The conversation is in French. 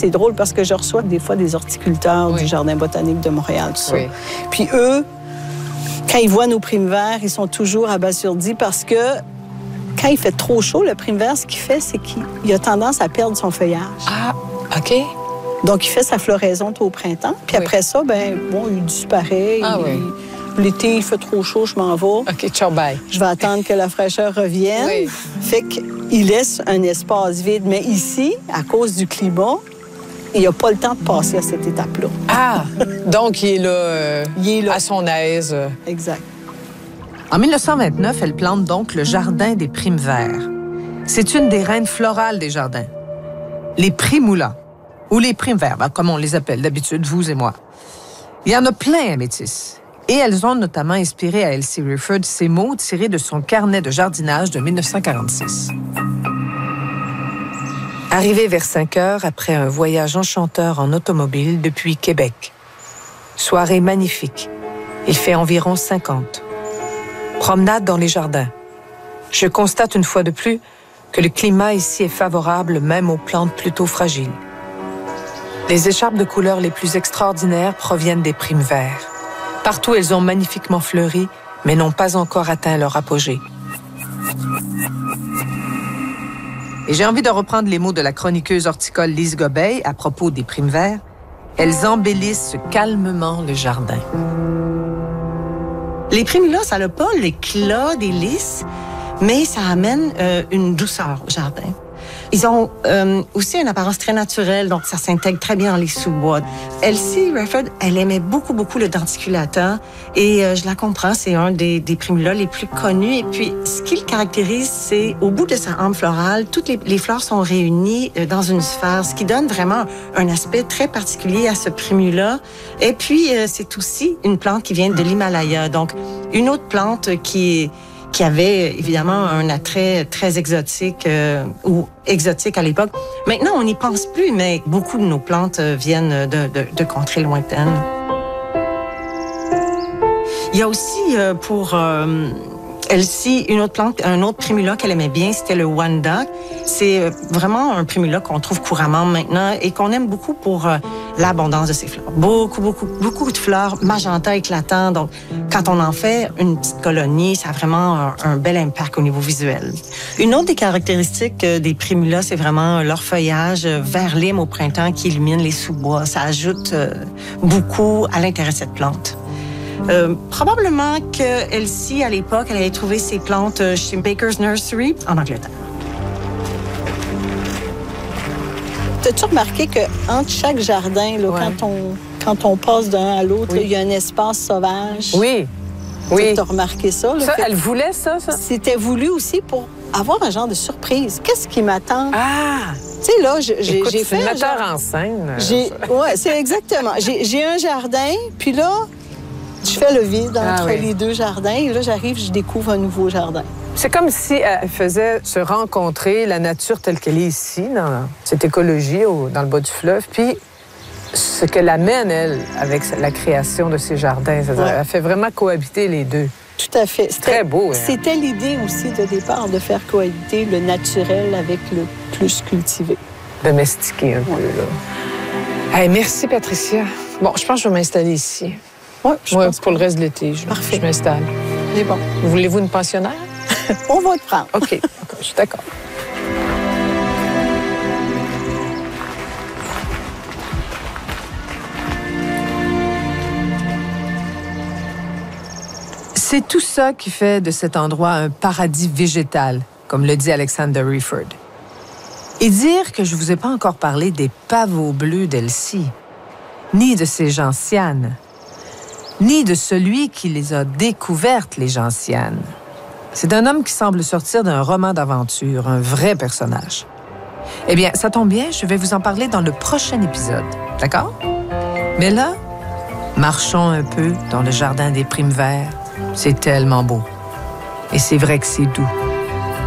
c'est drôle parce que je reçois des fois des horticulteurs du Jardin botanique de Montréal, tout ça. Oui. Puis eux, quand ils voient nos primevères, ils sont toujours abasourdis parce que quand il fait trop chaud, le primevère, ce qu'il fait, c'est qu'il a tendance à perdre son feuillage. Ah, OK. Donc, il fait sa floraison au printemps. Puis après ça, il disparaît. Ah oui. L'été, il fait trop chaud, je m'en vais. OK, ciao, bye. Je vais attendre que la fraîcheur revienne. Oui. Fait qu'il laisse un espace vide. Mais ici, à cause du climat, il n'a pas le temps de passer à cette étape-là. Ah, donc il est là, là. à son aise. Exact. En 1929, elle plante donc le Jardin des Primevères. C'est une des reines florales des jardins. Les primula, ou les primevères, comme on les appelle d'habitude, vous et moi. Il y en a plein à Métis. Et elles ont notamment inspiré à Elsie Rufford ces mots tirés de son carnet de jardinage de 1946. Arrivé vers 5 heures après un voyage enchanteur en automobile depuis Québec. Soirée magnifique. Il fait environ 50. Promenade dans les jardins. Je constate une fois de plus que le climat ici est favorable même aux plantes plutôt fragiles. Les écharpes de couleurs les plus extraordinaires proviennent des primevères. Partout, elles ont magnifiquement fleuri, mais n'ont pas encore atteint leur apogée. Et j'ai envie de reprendre les mots de la chroniqueuse horticole Lise Gobeil à propos des primevères. Elles embellissent calmement le jardin. Les primulas, ça n'a pas l'éclat des lys, mais ça amène une douceur au jardin. Ils ont aussi une apparence très naturelle, donc ça s'intègre très bien dans les sous-bois. Elsie Rufford, elle aimait beaucoup, beaucoup le denticulata et je la comprends, c'est un des primulas les plus connus. Et puis, ce qui le caractérise, c'est au bout de sa hampe florale, toutes les fleurs sont réunies dans une sphère, ce qui donne vraiment un aspect très particulier à ce primula. Et puis, c'est aussi une plante qui vient de l'Himalaya, donc une autre plante qui avait évidemment un attrait très exotique ou exotique à l'époque. Maintenant, on n'y pense plus, mais beaucoup de nos plantes viennent de contrées lointaines. Il y a aussi pour Elsie une autre plante, un autre primula qu'elle aimait bien, c'était le wanda. C'est vraiment un primula qu'on trouve couramment maintenant et qu'on aime beaucoup pour l'abondance de ses fleurs. Beaucoup de fleurs magenta éclatants. Donc, quand on en fait une petite colonie, ça a vraiment un bel impact au niveau visuel. Une autre des caractéristiques des primulas, c'est vraiment leur feuillage vert lime au printemps qui illumine les sous-bois. Ça ajoute beaucoup à l'intérêt de cette plante. Probablement que Elsie, à l'époque, elle avait trouvé ses plantes chez Baker's Nursery en Angleterre. T'as-tu remarqué qu'entre chaque jardin, là, quand on passe d'un à l'autre, il y a un espace sauvage? Oui. Oui. T'as remarqué ça? Là, ça, elle voulait ça? C'était voulu aussi pour avoir un genre de surprise. Qu'est-ce qui m'attend? Ah! Tu sais, là, j'ai fait un metteur en scène. Oui, c'est exactement. J'ai un jardin, puis là, je fais le vide entre les deux jardins. Et là, j'arrive, je découvre un nouveau jardin. C'est comme si elle faisait se rencontrer la nature telle qu'elle est ici, dans cette écologie, dans le bas du fleuve, puis ce qu'elle amène, elle, avec la création de ces jardins. Elle fait vraiment cohabiter les deux. Tout à fait. C'est très beau. Hein? C'était l'idée aussi de départ de faire cohabiter le naturel avec le plus cultivé. Domestiquer un peu, là. Hey, merci, Patricia. Bon, je pense que je vais m'installer ici. Oui, pour le reste de l'été, je m'installe. C'est bon. Voulez-vous une pensionnaire? On va te prendre. OK, je suis d'accord. C'est tout ça qui fait de cet endroit un paradis végétal, comme le dit Alexander Rufford. Et dire que je vous ai pas encore parlé des pavots bleus d'Elsie, ni de ses gentianes, ni de celui qui les a découvertes, les gentianes. C'est un homme qui semble sortir d'un roman d'aventure, un vrai personnage. Eh bien, ça tombe bien, je vais vous en parler dans le prochain épisode, d'accord? Mais là, marchons un peu dans le jardin des primevères. C'est tellement beau. Et c'est vrai que c'est doux.